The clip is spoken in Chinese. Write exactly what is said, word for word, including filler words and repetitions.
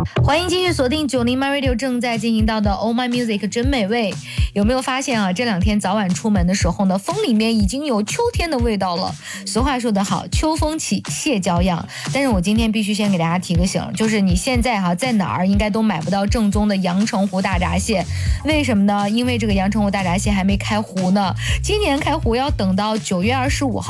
欢迎继续锁定九零 My Radio 正在进行到的 Oh My Music 真美味。有没有发现啊，这两天早晚出门的时候呢，风里面已经有秋天的味道了。俗话说得好，秋风起，蟹脚痒。但是我今天必须先给大家提个醒，就是你现在哈、啊、在哪儿应该都买不到正宗的阳澄湖大闸蟹。为什么呢？因为这个阳澄湖大闸蟹还没开湖呢，今年开湖要等到九月二十五号。